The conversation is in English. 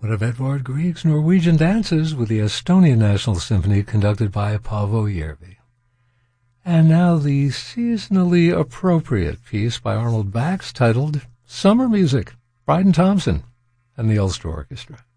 One of Edvard Grieg's Norwegian dances with the Estonian National Symphony conducted by Paavo Järvi. And now the seasonally appropriate piece by Arnold Bax titled Summer Music, Bryden Thompson and the Ulster Orchestra.